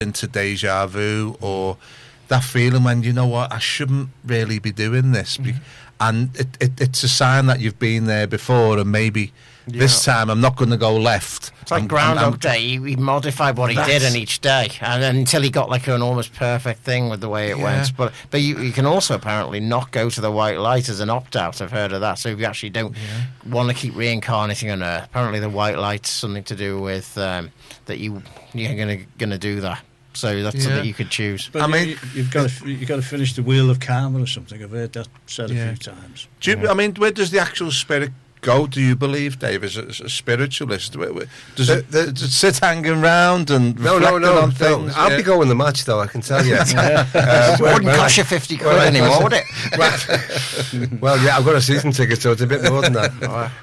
into deja vu, or that feeling when, you know what, I shouldn't really be doing this. And it's a sign that you've been there before, and maybe this time I'm not going to go left. It's like Groundhog Day. He modified what he did in each day, and until he got like an almost perfect thing with the way it went. But you can also apparently not go to the white light as an opt-out. I've heard of that. So if you actually don't want to keep reincarnating on Earth, apparently the white light's something to do with that you're going to do that. So that's something you could choose. But I mean, you've got to finish the wheel of karma or something. I've heard that said a few times. I mean, where does the actual spirit go, do you believe, Dave, as a spiritualist? Does it sit hanging round and reflecting on things? I'll be going the match, though, I can tell you. It wouldn't cost you 50 quid anymore, would it? Well, yeah, I've got a season ticket, so it's a bit more than that.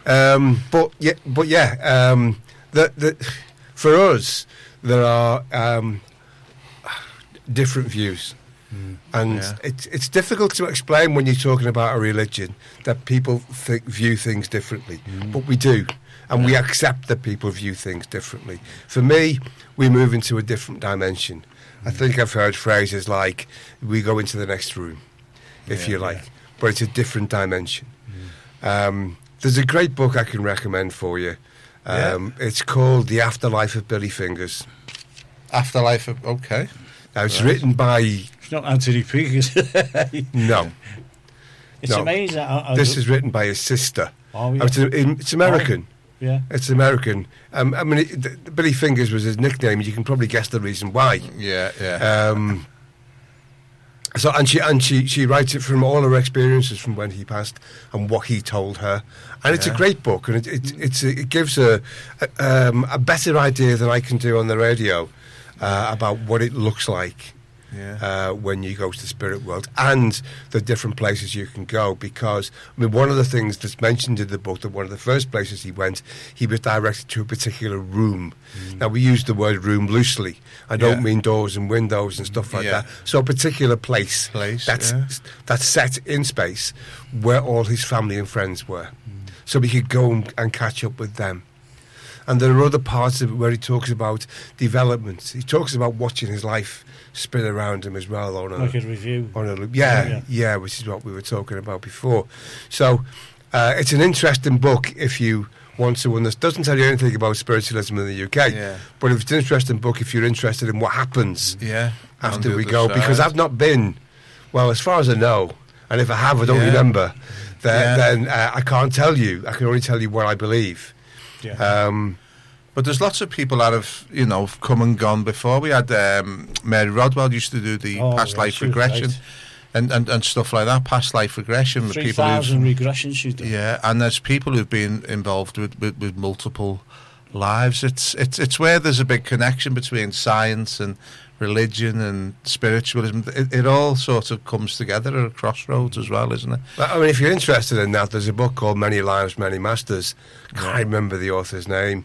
For us, there are different views. And it's difficult to explain when you're talking about a religion that people view things differently, but we do, and we accept that people view things differently. For me, we move into a different dimension. I think I've heard phrases like, we go into the next room, if you like, but it's a different dimension. There's a great book I can recommend for you. It's called The Afterlife of Billy Fingers. Afterlife of... Okay. Now, it's written by... It's not Anthony Peake, is it? No. It's amazing. This is written by his sister. Oh, yeah. It's American. Oh, yeah. It's American. I mean, Billy Fingers was his nickname. You can probably guess the reason why. So, and she writes it from all her experiences from when he passed and what he told her, and it's a great book, and it gives a better idea than I can do on the radio about what it looks like. When you go to the spirit world and the different places you can go, because I mean, one of the things that's mentioned in the book, that one of the first places he went, he was directed to a particular room. Now, we use the word room loosely. I don't mean doors and windows and stuff like that. So a particular place that's set in space where all his family and friends were, so he could go and catch up with them. And there are other parts of it where he talks about development. He talks about watching his life spin around him as well on a review. On a loop. Yeah, which is what we were talking about before. So it's an interesting book if you want to. And this doesn't tell you anything about spiritualism in the UK, but it's an interesting book if you're interested in what happens after we go. Because I've not been, well, as far as I know, and if I have, I don't remember. Then I can't tell you. I can only tell you what I believe. But there's lots of people that have, come and gone before. We had Mary Rodwell used to do the past life regression and stuff like that, past life regression. 3,000 regressions she's done. Yeah, and there's people who've been involved with multiple lives. It's where there's a big connection between science and religion and spiritualism. It all sort of comes together at a crossroads as well, isn't it? Well, I mean, if you're interested in that, there's a book called Many Lives, Many Masters. I can't remember the author's name.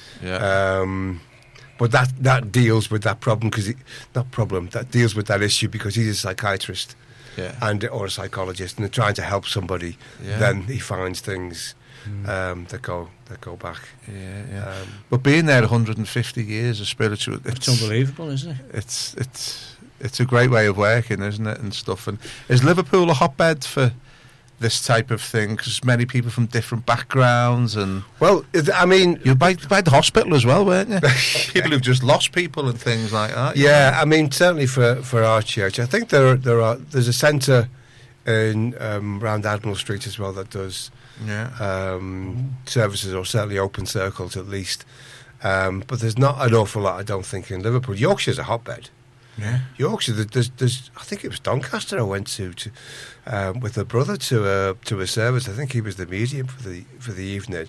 But that deals with that problem, that deals with that issue because he's a psychiatrist or a psychologist, and they're trying to help somebody. Then he finds things that go back. But being there 150 years of spiritual, it's unbelievable, isn't it? It's a great way of working, isn't it, and stuff. And is Liverpool a hotbed for this type of thing? Because many people from different backgrounds, and I mean, you're by the hospital as well, weren't you? People who've just lost people and things like that. I mean, certainly for our church, I think there's a centre in around Admiral Street as well that does services, or certainly open circles at least. But there's not an awful lot, I don't think, in Liverpool. Yorkshire's a hotbed. Yorkshire, there's I think it was Doncaster I went to with a brother to a service. I think he was the medium for the evening.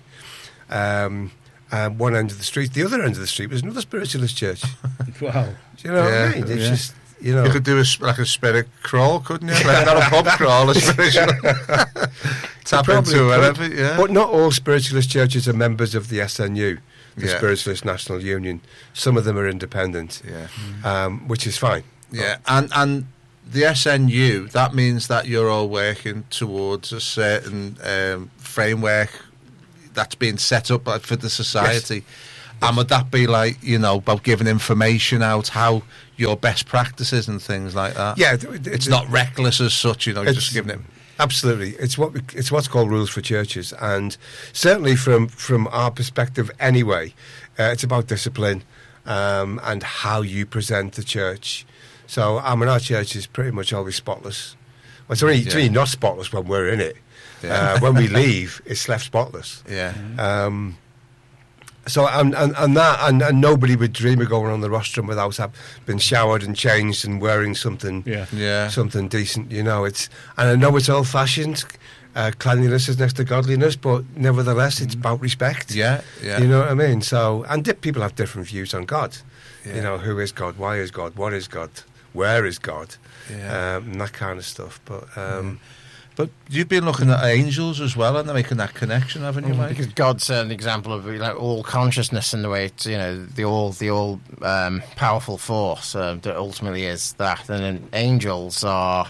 One end of the street, the other end of the street was another spiritualist church. Wow! Do you know what I mean? It's just you could do a spirit crawl, couldn't you? Like, not a pub crawl, a spiritual tap into whatever. But not all spiritualist churches are members of the SNU. The Spiritualist National Union. Some of them are independent, which is fine. And the SNU, that means that you're all working towards a certain framework that's being set up for the society. And would that be like, about giving information out, how your best practices and things like that? Yeah, it's not reckless as such, you're just giving it. Absolutely, it's what's called rules for churches, and certainly from our perspective, anyway, it's about discipline and how you present the church. So, our church is pretty much always spotless. Well, it's only not spotless when we're in it. Yeah. When we leave, it's left spotless. Yeah. So and nobody would dream of going on the rostrum without having been showered and changed and wearing something something decent. And I know it's old fashioned. Cleanliness is next to godliness, but nevertheless, it's about respect. Yeah. You know what I mean? So, and people have different views on God. Yeah. Who is God? Why is God? What is God? Where is God? Yeah. And that kind of stuff. But you've been looking at angels as well, and they're making that connection, haven't you, Mike? Because God's an example of all consciousness in the way it's the all powerful force that ultimately is that, and then angels are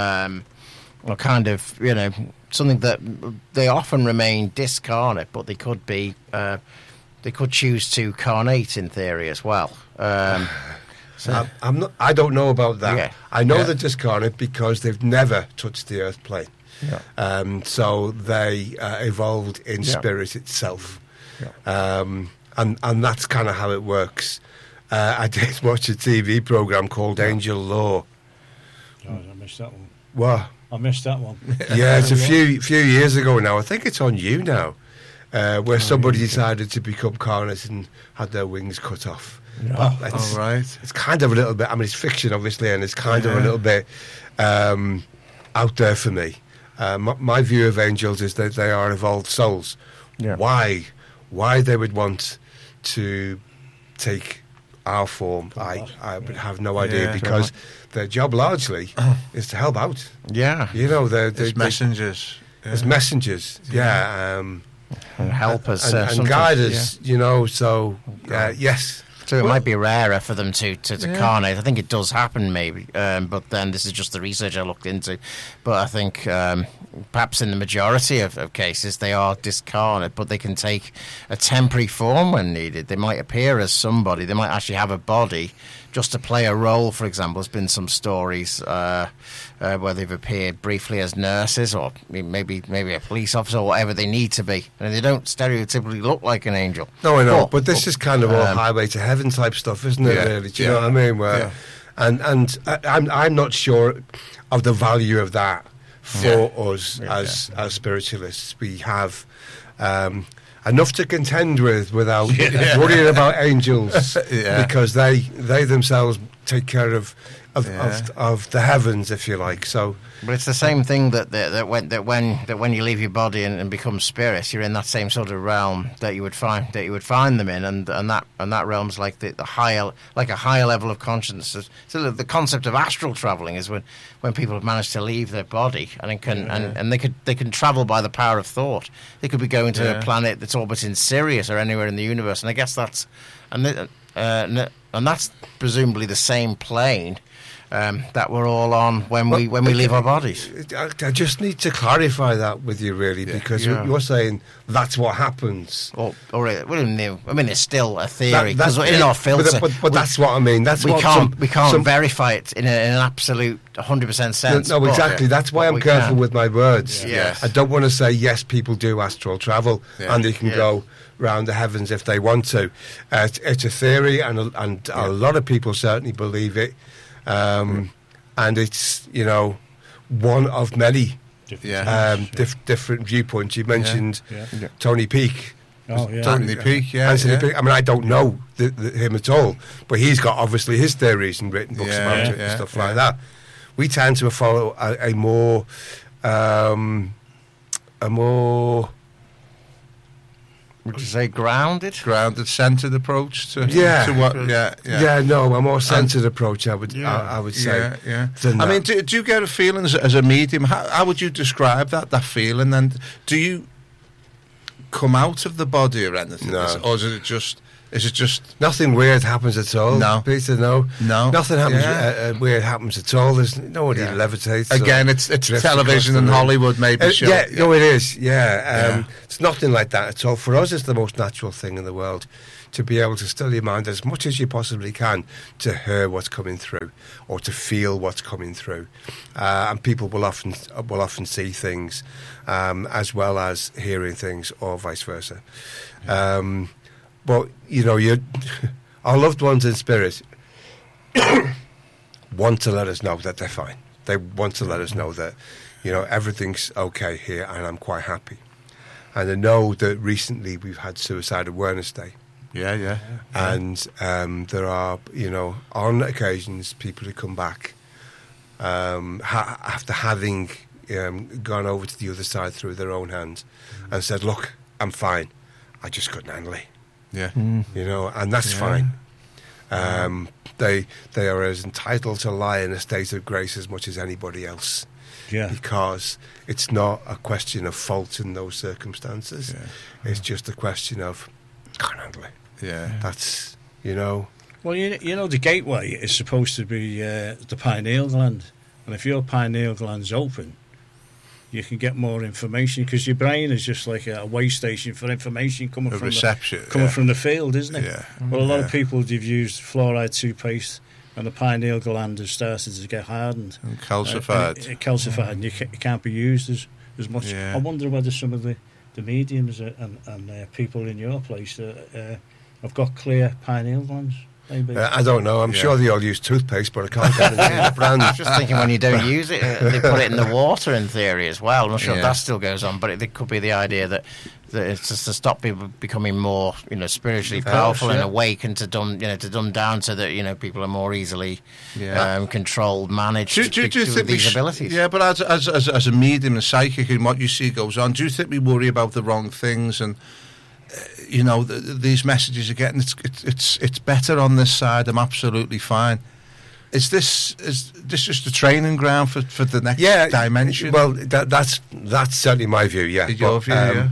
kind of something that they often remain discarnate, but they could be they could choose to carnate in theory as well. So I don't know about that. Yeah. I know they're discarnate because they've never touched the earth plane. Yeah. So they evolved in spirit itself. Yeah. And that's kind of how it works. I did watch a TV program called Angel Law. Oh, I missed that one. What? I missed that one. Yeah, it's a few years ago now. I think it's on You now, where somebody decided to become carnate and had their wings cut off. Yeah. All right. It's kind of a little bit. I mean, it's fiction, obviously, and it's kind of a little bit out there for me. My view of angels is that they are evolved souls. Yeah. Why they would want to take our form, I would have no idea, because their job largely is to help out. Yeah. They're messengers. As messengers, and help us and guide us. So yes. So it might be rarer for them to carnate. I think it does happen, maybe. But then this is just the research I looked into. But I think perhaps in the majority of cases they are discarnate, but they can take a temporary form when needed. They might appear as somebody. They might actually have a body just to play a role. For example, there's been some stories where they've appeared briefly as nurses or maybe a police officer or whatever they need to be. And they don't stereotypically look like an angel. No, I know, but this is kind of all highway to heaven type stuff, isn't it, really? Do you know what I mean? Where, and I'm not sure of the value of that for us as spiritualists. We have enough to contend with without worrying about angels, because they themselves take care of the heavens, if you like. So, but it's the same thing that when you leave your body and become spirit, you're in that same sort of realm that you would find them in, and that realm's like a higher level of consciousness. So the concept of astral traveling is when people have managed to leave their body and they can travel by the power of thought. They could be going to a planet that's orbiting Sirius or anywhere in the universe, and I guess that's presumably the same plane that we're all on when we leave our bodies. I just need to clarify that with you, really, because you're saying that's what happens. It's still a theory, because in our filter. But that's what I mean. That's we can't verify it in an absolute 100% sense. No, exactly. That's why I'm careful with my words. Yes. I don't want to say yes, people do astral travel and they can go round the heavens if they want to. It's a theory, and a lot of people certainly believe it. And it's one of many different viewpoints. You mentioned Tony Peake. Tony Peake, Anthony Peake. I mean, I don't know him at all, but he's got obviously his theories and written books about it and stuff like that. We tend to follow a more would you say grounded, centered approach to what? A more centered approach. I would say. I mean, do you get a feeling as a medium? How would you describe that feeling? And do you come out of the body or anything? No. Or is it just nothing weird happens at all? No, Peter. No, nothing happens. Weird happens at all. There's nobody levitates. Again, it's television and Hollywood, maybe. It is. It's nothing like that at all. For us, it's the most natural thing in the world. to be able to still your mind as much as you possibly can to hear what's coming through or to feel what's coming through. And people will often see things as well as hearing things, or vice versa. But, you know, our loved ones in spirit want to let us know that they're fine. They want to let us know that, you know, everything's okay here and I'm quite happy. And I know that recently we've had Suicide Awareness Day. Yeah. And there are, you know, on occasions, people who come back after having gone over to the other side through their own hands and said, look, I'm fine. I just couldn't handle it. Yeah. You know, and that's fine. They are as entitled to lie in a state of grace as much as anybody else. Yeah. Because it's not a question of fault in those circumstances. Yeah. It's just a question of, can't handle it. Yeah. That's, you know. Well, you know, the gateway is supposed to be the pineal gland. And if your pineal gland's open, you can get more information, because your brain is just like a way station for information coming from the field, isn't it? Yeah. Well, a lot of people, they've used fluoride toothpaste, and the pineal gland has started to get hardened. And calcified. Calcified, and it can't be used as much. Yeah. I wonder whether some of the mediums and people in your place have got clear pineal glands. Maybe. I don't know. I'm sure they all use toothpaste, but I can't guarantee the brand. I was just thinking, when you don't use it, they put it in the water in theory as well. I'm not sure if that still goes on, but it could be the idea that it's just to stop people becoming more, you know, spiritually powerful and awake, and to dumb down so that, you know, people are more easily controlled, managed with these abilities. Yeah, but as a medium, a psychic, and what you see goes on, do you think we worry about the wrong things? And you know, these messages are getting, it's better on this side, I'm absolutely fine. Is this just a training ground for the next dimension? Well, that's certainly my view. Yeah, your view. Yeah.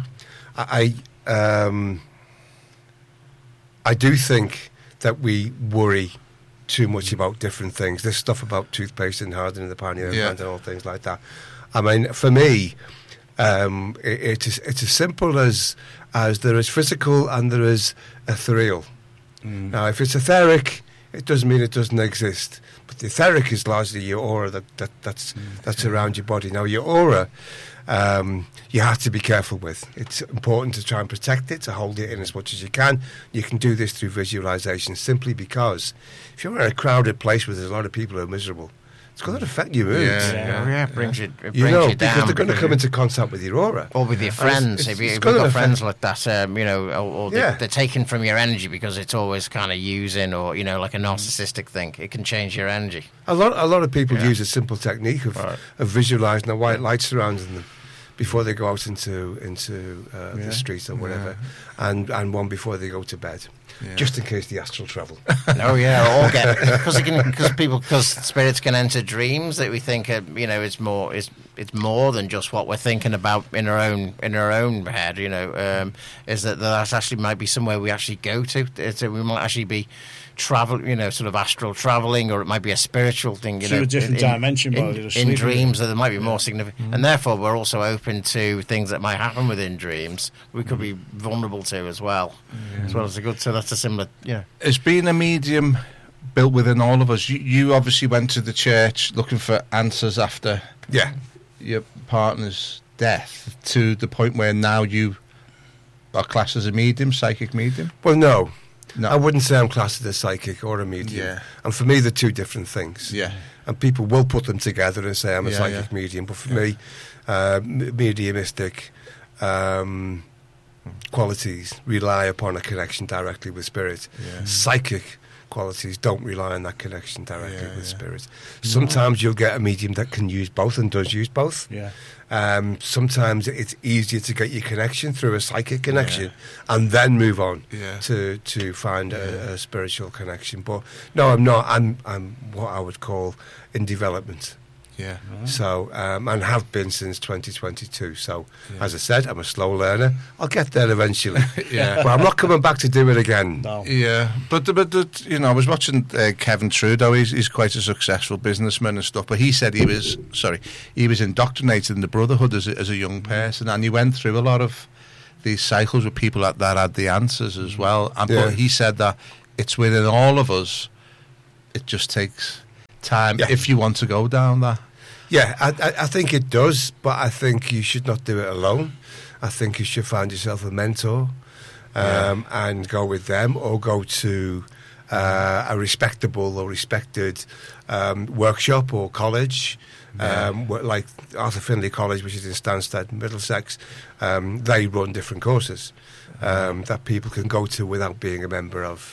I do think that we worry too much about different things. This stuff about toothpaste and hardening the pineal gland and all things like that. I mean, for me, it's as simple as there is physical and there is ethereal. Now, if it's etheric, it doesn't mean it doesn't exist. But the etheric is largely your aura that's around your body. Now, your aura, you have to be careful with. It's important to try and protect it, to hold it in as much as you can. You can do this through visualization, simply because if you're in a crowded place where there's a lot of people who are miserable, it's going to affect your mood. It brings you down. Because they're going to come into contact with your aura. Or with your friends. If you've got friends like that, you know, or they're taken from your energy because it's always kind of using, or, you know, like a narcissistic thing. It can change your energy. A lot of people use a simple technique of visualising a white light surrounding them before they go out into the streets or whatever, and one before they go to bed. Just in case the astral travel. Because spirits can enter dreams that we think, you know, it's more than just what we're thinking about in our own head. You know, is that actually might be somewhere we actually go to. We might actually be travel, you know, sort of astral traveling, or it might be a spiritual thing. You know, a different dimension in dreams that there might be more significant, and therefore we're also open to things that might happen within dreams. We could be vulnerable to as well as a good. So that's a similar. Has being a medium built within all of us? You obviously went to the church looking for answers after your partner's death, to the point where now you are classed as a medium, psychic medium. Well, no. I wouldn't say I'm classed as a psychic or a medium. Yeah. And for me, they're two different things. Yeah. And people will put them together and say I'm a psychic medium. But for me, mediumistic qualities rely upon a connection directly with spirit. Yeah. Psychic qualities don't rely on that connection directly with spirit. Sometimes you'll get a medium that can use both and does use both. Yeah. Sometimes it's easier to get your connection through a psychic connection and then move on to find a spiritual connection. But no, I'm not. I'm what I would call in development. Yeah. So, and have been since 2022. So, as I said, I'm a slow learner. I'll get there eventually. But I'm not coming back to do it again. No. Yeah. But you know, I was watching Kevin Trudeau. He's quite a successful businessman and stuff. But he said he was indoctrinated in the Brotherhood as a young person, and he went through a lot of these cycles with people that had the answers as well. And Yeah. but he said that it's within all of us. It just takes time if you want to go down that. Yeah, I think it does, but I think you should not do it alone. I think you should find yourself a mentor and go with them, or go to a respectable or respected workshop or college, like Arthur Findlay College, which is in Stansted, Middlesex. They run different courses that people can go to without being a member of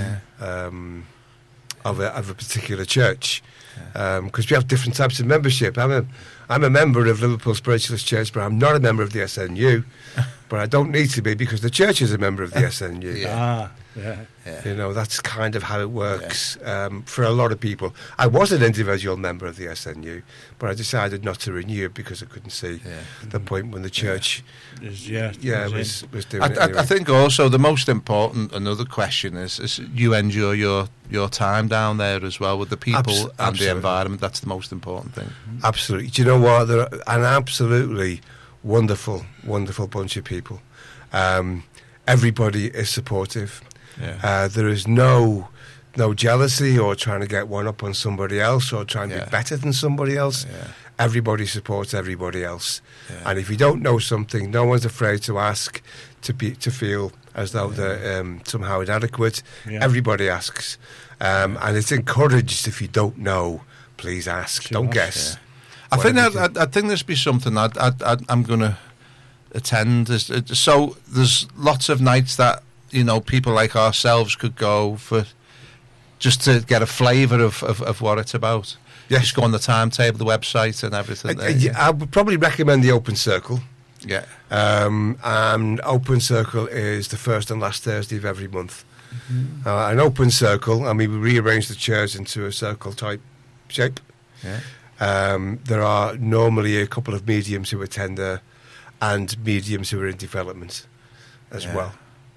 a particular church. Because we have different types of membership. I'm a member of Liverpool Spiritualist Church, but I'm not a member of the SNU. But I don't need to be, because the church is a member of the SNU. You know, that's kind of how it works for a lot of people. I was an individual member of the SNU, but I decided not to renew it because I couldn't see the point when the church was doing it anyway. I think also the most important, another question is you enjoy your time down there as well with the people and the environment. That's the most important thing. Absolutely. Do you know what? They're an absolutely wonderful, wonderful bunch of people. Everybody is supportive. There is no jealousy or trying to get one up on somebody else or trying to be better than somebody else. Everybody supports everybody else. And if you don't know something, no one's afraid to ask, to feel as though they're somehow inadequate. Everybody asks. And it's encouraged, if you don't know, please ask. Don't guess. I think there's be something I'm going to attend. So there's lots of nights that, you know, people like ourselves could go for, just to get a flavour of what it's about. Yes. Just go on the timetable, the website and everything. I would probably recommend the Open Circle. Yeah. And Open Circle is the first and last Thursday of every month. An Open Circle, I mean, we rearrange the chairs into a circle-type shape. There are normally a couple of mediums who attend there, and mediums who are in development as well.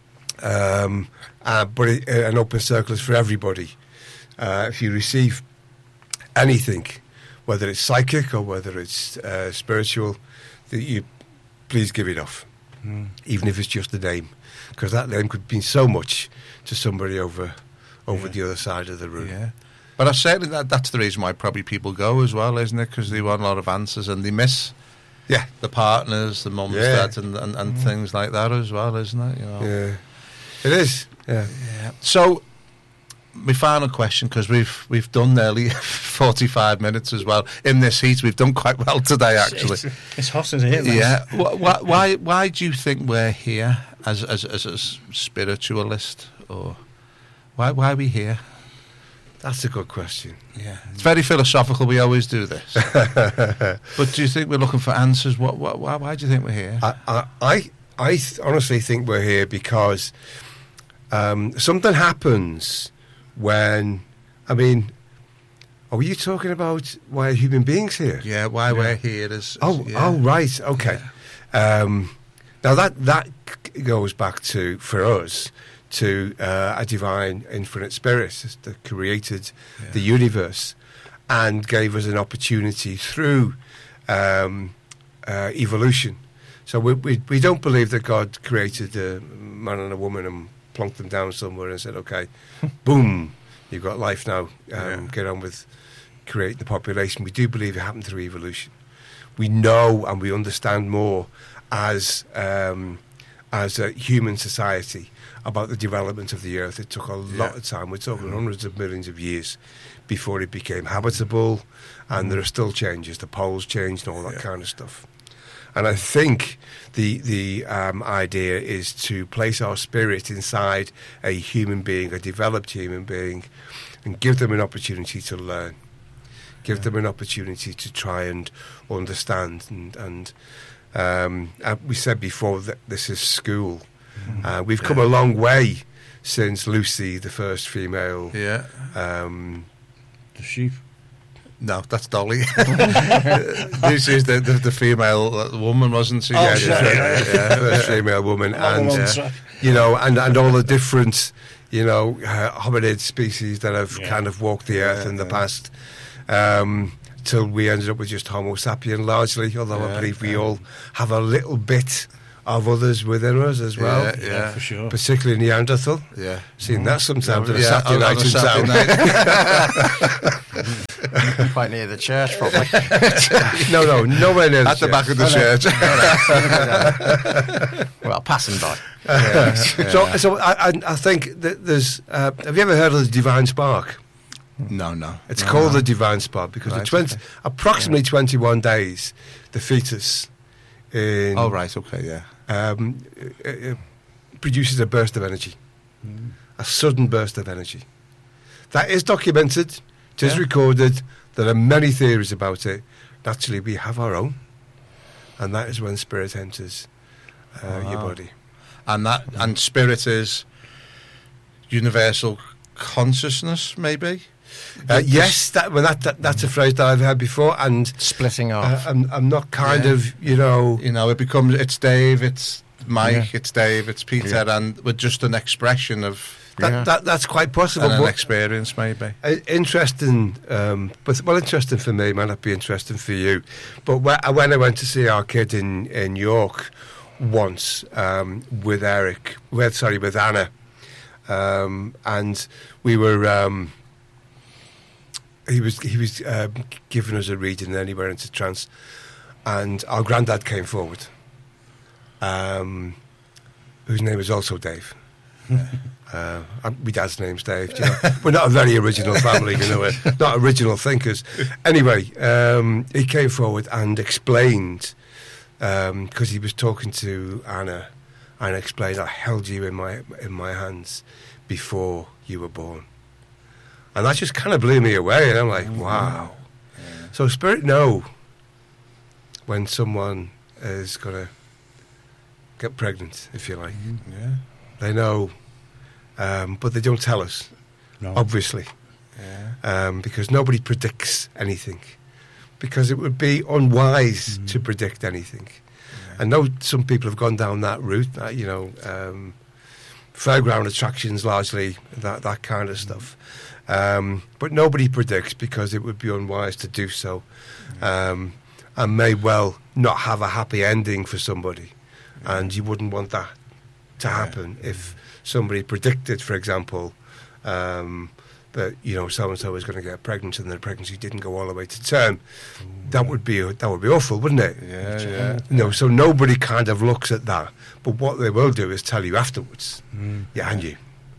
But an Open Circle is for everybody. If you receive anything, whether it's psychic or whether it's spiritual, that you please give it off, even if it's just a name, because that name could mean so much to somebody over the other side of the room. But I certainly that's the reason why probably people go as well, isn't it? Because they want a lot of answers and they miss the partners, the mums, dads, and things like that as well, isn't it? You know? Yeah, it is. Yeah. So, my final question, because we've done nearly 45 minutes as well in this heat. We've done quite well today, actually. It's hot in here. Yeah. Why do you think we're here as a spiritualist, or why are we here? That's a good question. Yeah, it's very philosophical. We always do this. But do you think we're looking for answers? Why do you think we're here? I honestly think we're here because something happens when, I mean, are you talking about why human beings here? Yeah, why we're here is. Oh, right, okay. Yeah. Now that goes back to, for us, to a divine infinite spirit that created the universe and gave us an opportunity through evolution. So we don't believe that God created a man and a woman and plonked them down somewhere and said, okay, boom, you've got life now, get on with creating the population. We do believe it happened through evolution. We know and we understand more as a human society about the development of the earth. It took a lot of time. We're talking hundreds of millions of years before it became habitable, and there are still changes. The poles changed and all that kind of stuff. And I think the idea is to place our spirit inside a human being, a developed human being, and give them an opportunity to learn, give them an opportunity to try and understand. And we said before that this is school. We've come a long way since Lucy, the first female. The sheep. No, that's Dolly. Lucy's the female woman, wasn't she? The female woman, and and all the different hominid species that have kind of walked the earth in the past. Till we ended up with just Homo sapien largely, although I believe we all have a little bit of others within us as well. Yeah. for sure. Particularly Neanderthal. Yeah. Seen that sometimes on a Yeah, Saturday on night a in Saturday town. night. Quite near the church, probably. No, nowhere near At the back of the church. Well, passing by. So I think that there's. Have you ever heard of the Divine Spark? No. It's called the Divine Spark because Right, approximately 21 days, the fetus in, Oh, right, okay, yeah. produces a burst of energy, a sudden burst of energy. That is documented. It is recorded. There are many theories about it. Naturally, we have our own, and that is when spirit enters your body. And spirit is universal consciousness, maybe? Yes, that's a phrase that I've heard before, and Splitting off. I'm not kind Yeah. of, It's Dave, it's Mike, it's Dave, it's Peter, and with just an expression of that's quite possible. and an But experience, maybe. interesting, interesting for me, might not be interesting for you. But when I went to see our kid in York once with Anna, and we were. He was giving us a reading, and then he went into trance, and our granddad came forward, whose name is also Dave. My dad's name's Dave. We're not a very original family, we're not original thinkers. Anyway, he came forward and explained, because he was talking to Anna, and explained, I held you in my hands before you were born. And that just kind of blew me away, and I'm like, wow. Yeah. So spirit know when someone is going to get pregnant, if you like. Yeah. They know, but they don't tell us, obviously, because nobody predicts anything, because it would be unwise to predict anything. Yeah. I know some people have gone down that route, fairground attractions largely, that kind of stuff. But nobody predicts, because it would be unwise to do so, and may well not have a happy ending for somebody, and you wouldn't want that to happen if somebody predicted, for example, that so-and-so is going to get pregnant and the pregnancy didn't go all the way to term. That would be awful, wouldn't it? Yeah. So nobody kind of looks at that, but what they will do is tell you afterwards. I knew.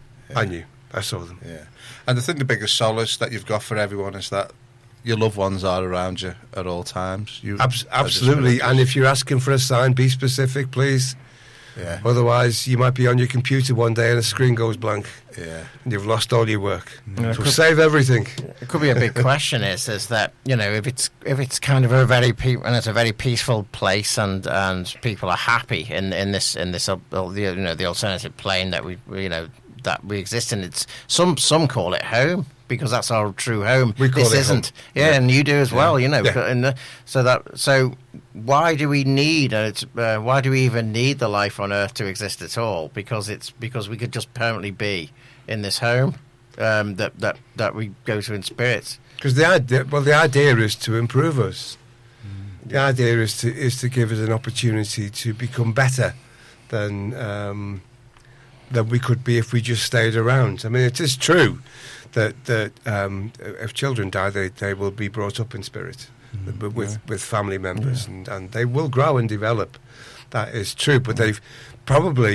I saw them. Yeah. And I think the biggest solace that you've got for everyone is that your loved ones are around you at all times. Absolutely. And if you're asking for a sign, be specific, please. Yeah. Otherwise, you might be on your computer one day and the screen goes blank. Yeah. And you've lost all your work. So save everything. It could be a big question is that, if it's kind of a very peaceful place and people are happy in this the alternative plane that we exist in. It's some call it home, because that's our true home. We call this it isn't. home. Yeah, and you do as well. Yeah. So why do we need? Why do we even need the life on Earth to exist at all? Because we could just permanently be in this home that we go to in spirits. Because the idea is to improve us. The idea is to give us an opportunity to become better than we could be if we just stayed around. I mean, it is true that if children die, they will be brought up in spirit with family members, and they will grow and develop. That is true, but they've probably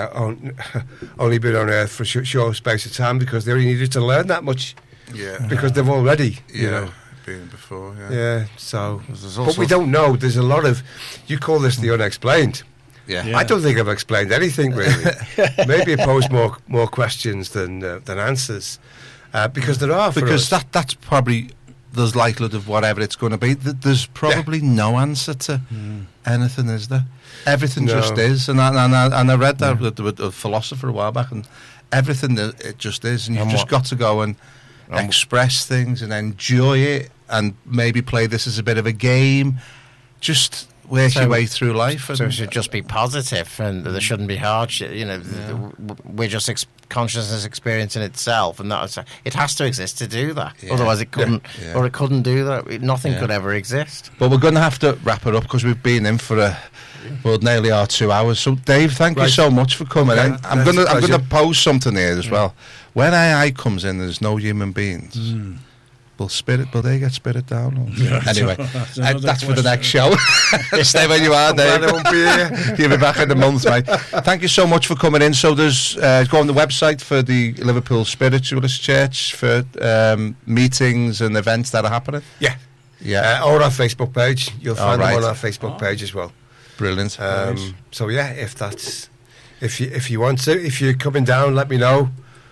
only been on Earth for a short space of time, because they only needed to learn that much. Yeah. Because they've already, been before. Yeah. So, but we don't know. There's a lot of. You call this the unexplained. Yeah. I don't think I've explained anything really. Maybe it posed more questions than answers, because there are. Because that's probably there's likelihood of whatever it's going to be. There's probably no answer to anything, is there? Everything just is, and I read that with a philosopher a while back, and everything it just is, and you've just got to go and express things and enjoy it, and maybe play this as a bit of a game. Just work your way through life. So it should just be positive, and there shouldn't be hardship. We're just consciousness experience in itself, and it has to exist to do that. Yeah. Otherwise, it couldn't, or it couldn't do that. Nothing could ever exist. But we're going to have to wrap it up because we've been in for nearly our 2 hours. So, Dave, thank you so much for coming in. I'm going to pose something here as well. When AI comes in, there's no human beings. Will they get spirit down? Anyway, that's for the next show. Stay where you are, Dave. You'll be back in a month, mate. Thank you so much for coming in. So there's go on the website for the Liverpool Spiritualist Church for meetings and events that are happening. Yeah. Or our Facebook page. You'll find them on our Facebook page as well. Brilliant. So yeah, if you want to, if you're coming down, let me know.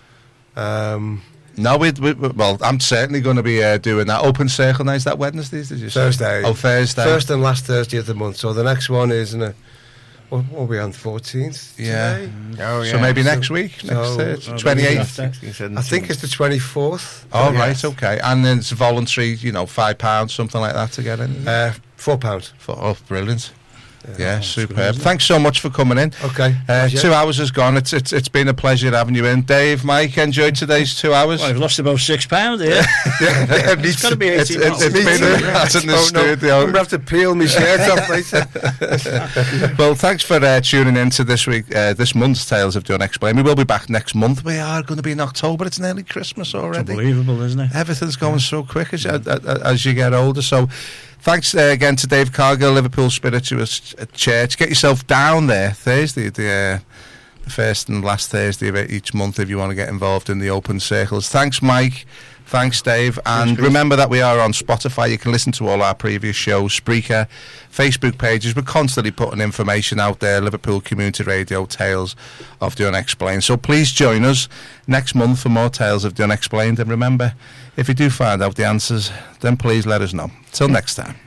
No, well, I'm certainly going to be doing that. Open Circle Night, is that Wednesdays, did you say? Thursday. Oh, Thursday. First and last Thursday of the month. So the next one is what are we on, 14th today? Oh, yeah. So maybe next week, next 28th? I think it's the 24th. Oh, right, okay. And then it's voluntary, £5, something like that to get in? £4. Oh, brilliant. Yeah, superb. Thanks so much for coming in. Okay. 2 hours has gone. It's been a pleasure having you in. Dave, Mike, enjoyed today's 2 hours. Well, I've lost about £6 here. It's got to be 18 months. It's been in the studio. I'm going to have to peel my shirt off later. Well, thanks for tuning in to this month's Tales of the Unexplained. We will be back next month. We are going to be in October. It's nearly Christmas already. It's unbelievable, isn't it? Everything's going so quick as you get older. So thanks again to Dave Cargill, Liverpool Spiritualist Church. Get yourself down there Thursday, the first and last Thursday of each month if you want to get involved in the open circles. Thanks, Mike. Thanks, Dave. And remember that we are on Spotify. You can listen to all our previous shows, Spreaker, Facebook pages. We're constantly putting information out there. Liverpool Community Radio, Tales of the Unexplained. So please join us next month for more Tales of the Unexplained. And remember, if you do find out the answers, then please let us know. Till next time.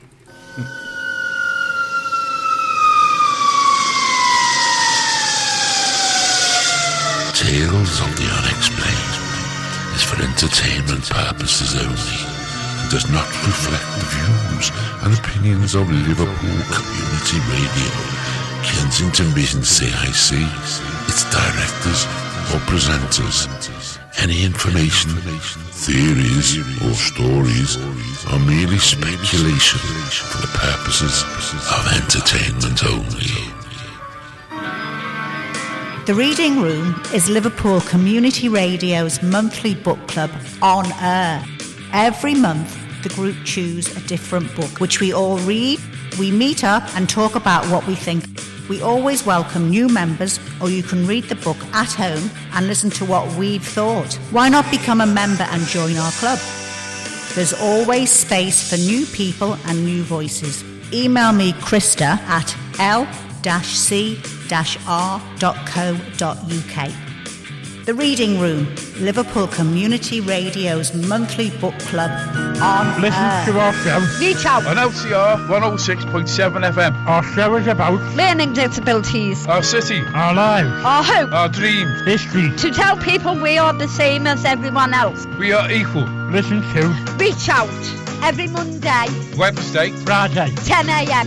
Tales of the Unexplained is for entertainment purposes only and does not reflect the views and opinions of Liverpool Community Radio, Kensington Mission CIC, its directors or presenters. Any information, theories or stories are merely speculation for the purposes of entertainment only. The Reading Room is Liverpool Community Radio's monthly book club on air. Every month, the group choose a different book, which we all read. We meet up and talk about what we think. We always welcome new members, or you can read the book at home and listen to what we've thought. Why not become a member and join our club? There's always space for new people and new voices. Email me, Krista, at l-c-r.co.uk. The Reading Room, Liverpool Community Radio's monthly book club on Listen to our show. Reach out. On LCR 106.7 FM. Our show is about learning disabilities, our city, our lives, our hope, our dreams, history. To tell people we are the same as everyone else. We are equal. Listen to Reach Out every Monday, Wednesday, Friday, 10 a.m.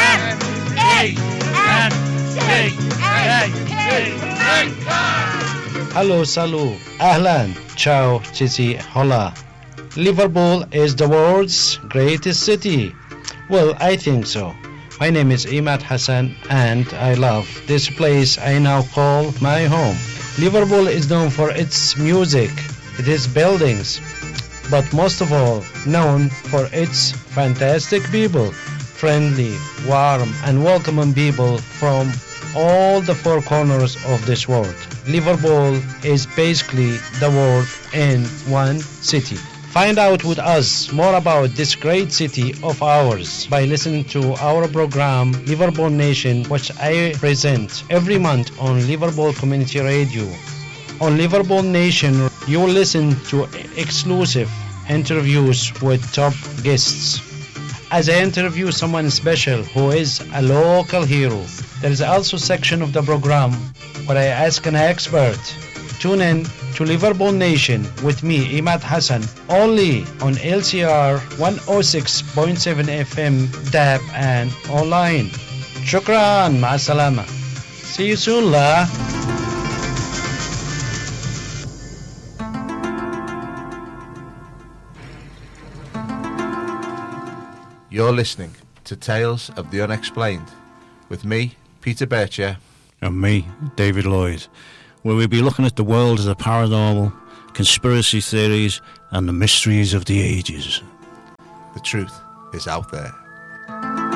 Hello, salut, ahlan, ciao, cici, hola. Liverpool is the world's greatest city. Well, I think so. My name is Imad Hassan and I love this place I now call my home. Liverpool is known for its music, its buildings, but most of all known for its fantastic people, friendly, warm and welcoming people from all the four corners of this world. Liverpool is basically the world in one city. Find out with us more about this great city of ours by listening to our program Liverpool Nation, which I present every month on Liverpool Community Radio. On Liverpool Nation, you will listen to exclusive interviews with top guests. As I interview someone special who is a local hero, there is also a section of the program where I ask an expert Tune in to Liverpool Nation with me, Imad Hassan, only on LCR 106.7 FM, DAB and online. Shukran, ma'asalama. See you soon, la. You're listening to Tales of the Unexplained with me, Peter Bircher. And me, David Lloyd, where we'll be looking at the world of the paranormal, conspiracy theories, and the mysteries of the ages. The truth is out there.